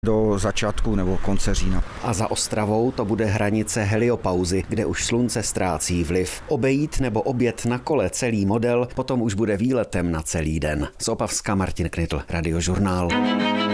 do začátku nebo konce října. A za Ostravou to bude hranice heliopauzy, kde už slunce ztrácí vliv. Obejít nebo objet na kole celý model potom už bude výletem na celý den. Z Opavska Martin Knitl, Radiožurnál.